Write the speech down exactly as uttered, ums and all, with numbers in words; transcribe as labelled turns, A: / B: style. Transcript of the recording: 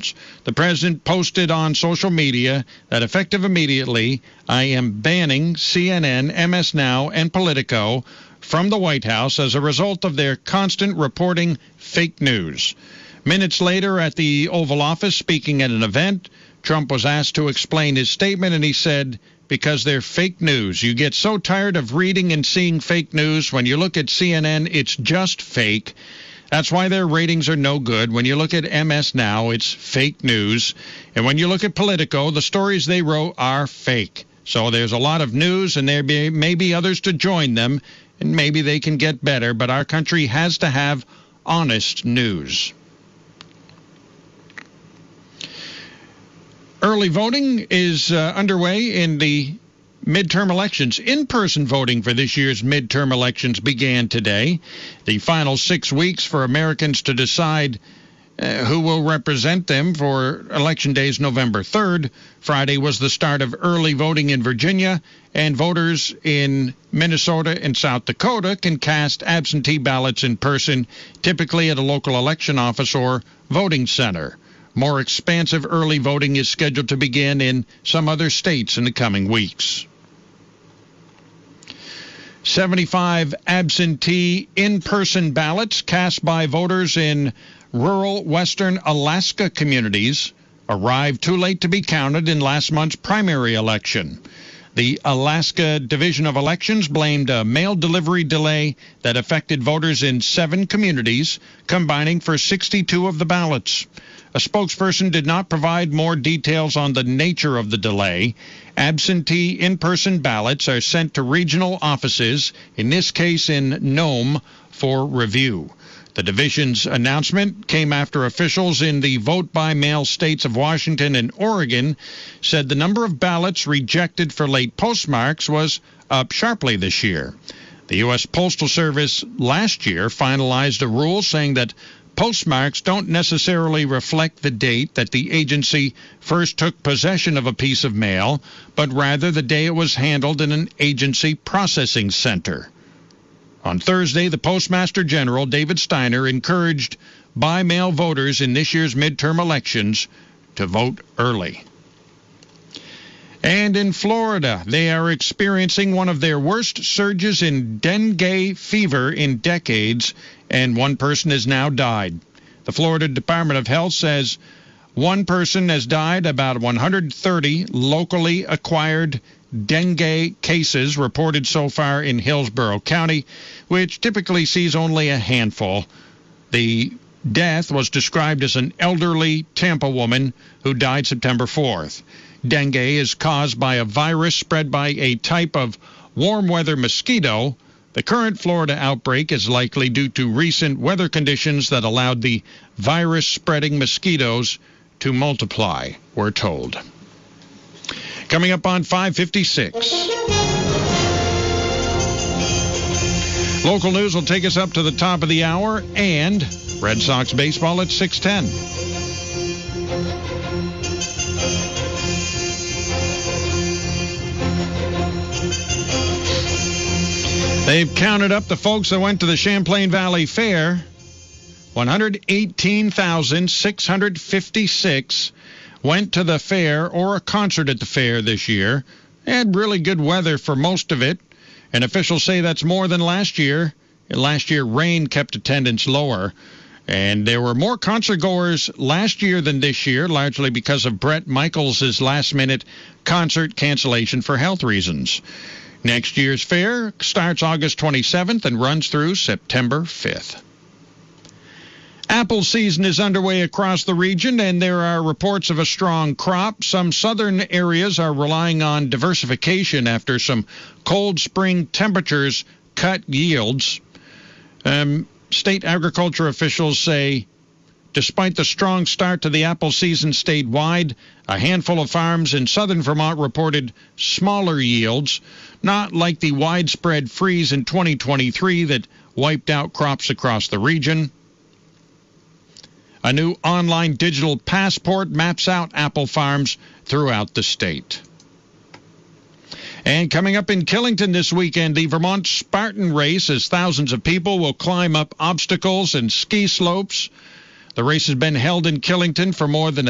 A: elections. The president posted on social media that effective immediately, I am banning C N N, M S Now, and Politico from the White House as a result of their constant reporting fake news. Minutes later, at the Oval Office, speaking at an event, Trump was asked to explain his statement, and he said, because they're fake news. You get so tired of reading and seeing fake news. When you look at C N N, it's just fake. That's why their ratings are no good. When you look at M S Now, it's fake news. And when you look at Politico, the stories they wrote are fake. So there's a lot of news, and there may be others to join them, and maybe they can get better. But our country has to have honest news. Early voting is uh, underway in the midterm elections. In-person voting for this year's midterm elections began today. The final six weeks for Americans to decide uh, who will represent them for Election Day's November third. Friday was the start of early voting in Virginia, and voters in Minnesota and South Dakota can cast absentee ballots in person, typically at a local election office or voting center. More expansive early voting is scheduled to begin in some other states in the coming weeks. seventy-five absentee in-person ballots cast by voters in rural western Alaska communities arrived too late to be counted in last month's primary election. The Alaska Division of Elections blamed a mail delivery delay that affected voters in seven communities, combining for sixty-two of the ballots. A spokesperson did not provide more details on the nature of the delay. Absentee in-person ballots are sent to regional offices, in this case in Nome, for review. The division's announcement came after officials in the vote-by-mail states of Washington and Oregon said the number of ballots rejected for late postmarks was up sharply this year. The U S Postal Service last year finalized a rule saying that postmarks don't necessarily reflect the date that the agency first took possession of a piece of mail, but rather the day it was handled in an agency processing center. On Thursday, the Postmaster General, David Steiner, encouraged by-mail voters in this year's midterm elections to vote early. And in Florida, they are experiencing one of their worst surges in dengue fever in decades, and one person has now died. The Florida Department of Health says one person has died. About one hundred thirty locally acquired dengue cases reported so far in Hillsborough County, which typically sees only a handful. The death was described as an elderly Tampa woman who died September fourth. Dengue is caused by a virus spread by a type of warm weather mosquito. The current Florida outbreak is likely due to recent weather conditions that allowed the virus-spreading mosquitoes to multiply, we're told. Coming up on five fifty-six. Local news will take us up to the top of the hour, and Red Sox baseball at six ten. They've counted up the folks that went to the Champlain Valley Fair. one hundred eighteen thousand six hundred fifty-six went to the fair or a concert at the fair this year. They had really good weather for most of it, and officials say that's more than last year. Last year, rain kept attendance lower, and there were more concertgoers last year than this year, largely because of Bret Michaels' last-minute concert cancellation for health reasons. Next year's fair starts August twenty-seventh and runs through September fifth. Apple season is underway across the region, and there are reports of a strong crop. Some southern areas are relying on diversification after some cold spring temperatures cut yields. Um, state agriculture officials say despite the strong start to the apple season statewide, a handful of farms in southern Vermont reported smaller yields, not like the widespread freeze in twenty twenty-three that wiped out crops across the region. A new online digital passport maps out apple farms throughout the state. And coming up in Killington this weekend, the Vermont Spartan Race, as thousands of people will climb up obstacles and ski slopes. The race has been held in Killington for more than a